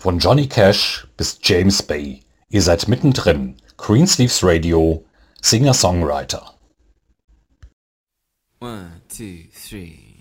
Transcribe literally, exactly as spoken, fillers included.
Von Johnny Cash bis James Bay. Ihr seid mittendrin. Greensleeves Radio, Singer-Songwriter. One, two, three.